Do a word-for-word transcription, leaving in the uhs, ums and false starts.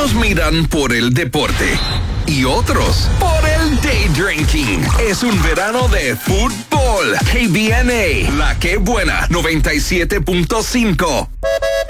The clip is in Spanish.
Unos miran por el deporte y otros por el day drinking. Es un verano de fútbol. K B N A, la que buena, noventa y siete punto cinco.